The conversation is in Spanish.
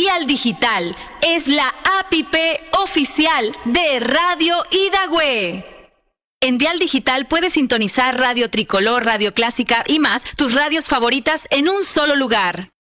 Dial Digital es la app oficial de Radio Hidagüe. En Dial Digital puedes sintonizar Radio Tricolor, Radio Clásica y más, tus radios favoritas en un solo lugar.